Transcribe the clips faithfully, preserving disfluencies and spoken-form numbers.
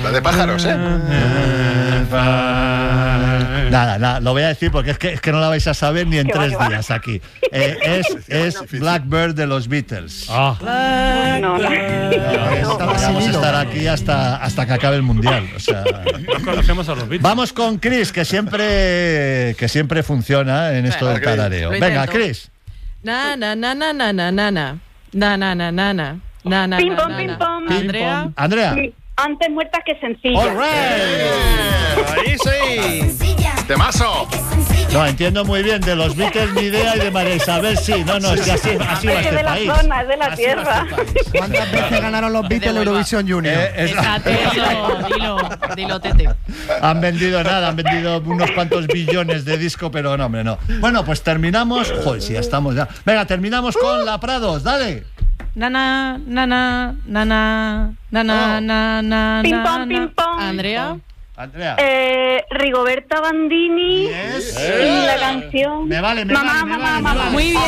La de pájaros, ¿eh? Nada, nada, lo voy a decir porque es que, es que no la vais a saber ni en ¿Qué tres va, qué días aquí. Eh, es es Blackbird de los Beatles. Ah. No, no. Eh, Vamos a estar aquí hasta, hasta que acabe el Mundial. O sea, No conocemos a los Beatles. vamos con Chris, que siempre, que siempre funciona en esto del tarareo. Lo Venga, intento. Chris. Na, na, na, na, na, na, na, na. Na, na, na, na, na. Na, na, Pim, na, pom, na, pim, na. pom. Andrea. Andrea. Sí, antes muerta que sencilla. All right. Ahí sí. ¡Temazo! No, entiendo muy bien, de los Beatles ni idea y de María Isabel sí. No, no, es que así, así va Es este de la país. zona, es de la Así va tierra. este país. ¿Cuántas veces ganaron los Beatles Huelva. Eurovisión Junior? Eh, es- Fíjate, dilo, dilo, dilo, Tete. Han vendido nada, han vendido unos cuantos billones de disco, pero no, hombre, no. Bueno, pues terminamos. Joder, sí, ya estamos ya. Venga, terminamos con la Prados, dale. Nana, nana, nana, nana, Oh. nana, Pim, pom, nana. pim, pom. Andrea. Andrea. Eh, Rigoberta Bandini Yes. y la canción. Me vale, me mamá, vale, me mamá, vale, me mamá. vale. Muy bien.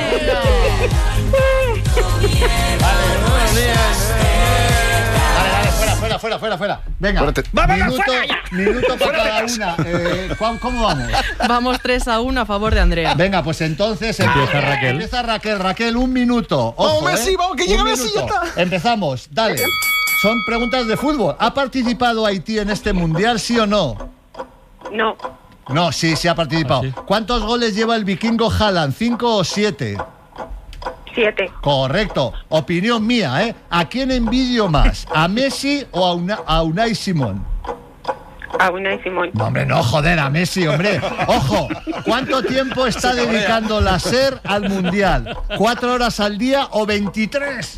Dale, dale, fuera, fuera, fuera, fuera, fuera. Venga, Fuerte. minuto, minuto para cada una. Eh, ¿cuál- ¿Cómo vamos? Vamos tres a uno a favor de Andrea. Venga, pues entonces Empieza Raquel. Empieza Raquel, Raquel, un minuto. Ojo, Vamos, Messi, ¿eh? vamos, que Un llega Messi, ya minuto. está. Empezamos, dale. Son preguntas de fútbol. ¿Ha participado Haití en este mundial, sí o no? No, No, sí, sí ha participado. ¿Ah, sí? ¿Cuántos goles lleva el vikingo Haaland? ¿Cinco o siete? siete. Correcto. Opinión mía, ¿eh? ¿A quién envidio más? ¿A Messi o a, Una- a Unai Simón? A una y Simón. No, hombre, no, joder, a Messi, hombre. Ojo, ¿cuánto tiempo está dedicando la SER al Mundial? ¿Cuatro horas al día o veintitrés?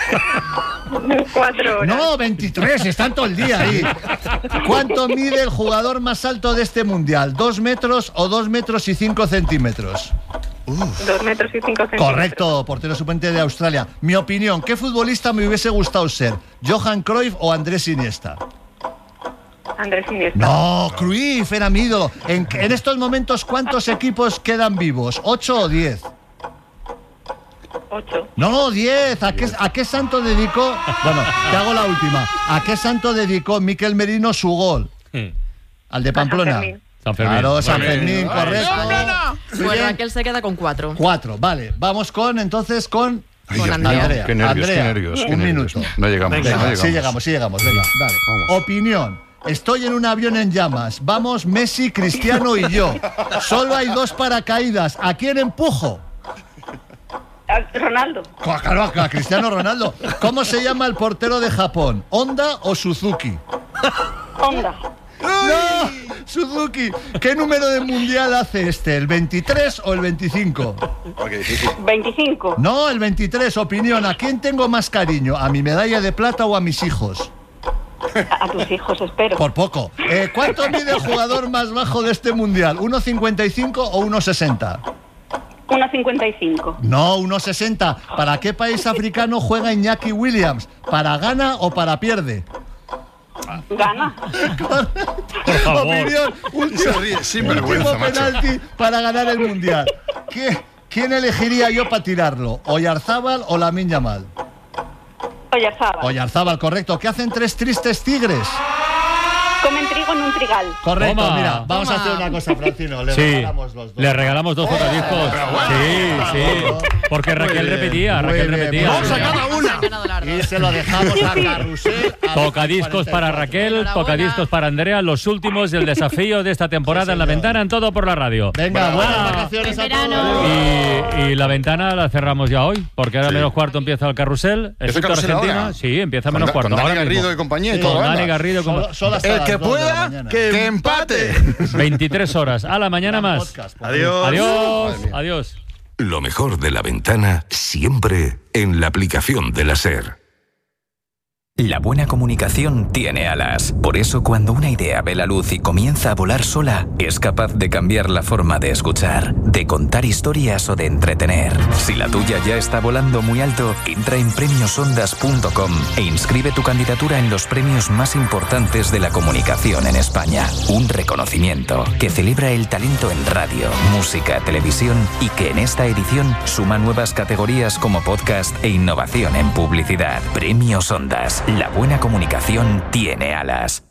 Cuatro horas. No, veintitrés, están todo el día ahí. ¿Cuánto mide el jugador más alto de este Mundial? ¿Dos metros o dos metros y cinco centímetros? Dos metros y cinco centímetros. Correcto, portero suplente de Australia. Mi opinión, ¿qué futbolista me hubiese gustado ser? ¿Johan Cruyff o Andrés Iniesta? Andrés Iniesta. No, Cruyff era mi ídolo. En, en estos momentos, ¿cuántos equipos quedan vivos? ¿Ocho o diez? Ocho. No, diez. ¿A qué, ¿A qué santo dedicó? Bueno, te hago la última. ¿A qué santo dedicó Miquel Merino su gol? Hmm. ¿Al de Pamplona? San Fermín. San Fermín. Claro, San Muy bien. Fermín, correcto. Muy Pues bien. Raquel se queda con cuatro. Cuatro, vale. Vamos con, entonces, con... Ay, Con Dios mío, Andrea. Qué nervios, Andrea, qué nervios. qué un nervios. minuto. No llegamos, Venga, no Venga, llegamos. sí llegamos, sí llegamos. Venga, dale. Vamos. Opinión. Estoy en un avión en llamas. Vamos Messi, Cristiano y yo. Solo hay dos paracaídas. ¿A quién empujo? A Ronaldo. Claro, a Cristiano Ronaldo. ¿Cómo se llama el portero de Japón? ¿Honda o Suzuki? Honda. ¡No! Suzuki. ¿Qué número de mundial hace este? ¿El veintitrés o el veinticinco? Oh, qué difícil. veinticinco. No, el veintitrés. Opinión. ¿A quién tengo más cariño? ¿A mi medalla de plata o a mis hijos? A, a tus hijos, espero. Por poco. Eh, ¿Cuánto mide el jugador más bajo de este mundial? ¿uno cincuenta y cinco o uno sesenta? uno cincuenta y cinco. No, uno sesenta. ¿Para qué país africano juega Iñaki Williams? ¿Para gana o para pierde? Gana. Por favor. Opinión. Último, Se ríe, sin vergüenza, último macho. penalti para ganar el mundial. ¿Qué- ¿Quién elegiría yo para tirarlo? ¿Oyarzábal o Lamine Yamal? Oyarzábal. Oyarzábal, correcto. ¿Qué hacen tres tristes tigres? Comen trigo en un trigal. Correcto, Toma. mira, vamos Toma. a hacer una cosa, Francino. Le Sí, regalamos los dos. le regalamos dos tocadiscos. Sí, sí. Porque Raquel bien, repetía, muy Raquel bien, repetía. muy bien. cada una. Han ganado las Y dos. se lo dejamos a Carrusel. a Tocadiscos para Raquel, Enhorabuena. tocadiscos para Andrea, los últimos del desafío de esta temporada Sí, en La señor. Ventana, en Todo por la Radio. Venga, buenas Ah. vacaciones a Buen todos. verano. Y, y La Ventana la cerramos ya hoy, porque ahora Sí. menos cuarto empieza el carrusel. ¿Empieza el Éxito carrusel Argentina. ahora? Sí, empieza Con menos Da- cuarto. con Dani ahora mismo. Garrido y compañía y Sí, todo. Con Dani venga. Garrido. como- Solo, solo hasta El las que dos de la pueda, mañana. que empate. veintitrés horas. A la mañana más. Podcast, por Adiós. Adiós. Madre mía. Adiós. Lo mejor de La Ventana siempre en la aplicación de la SER. La buena comunicación tiene alas. Por eso, cuando una idea ve la luz y comienza a volar sola, es capaz de cambiar la forma de escuchar, de contar historias o de entretener. Si la tuya ya está volando muy alto, entra en premios ondas punto com e inscribe tu candidatura en los premios más importantes de la comunicación en España. Un reconocimiento que celebra el talento en radio, música, televisión y que en esta edición suma nuevas categorías como podcast e innovación en publicidad. Premios Ondas, La buena comunicación tiene alas.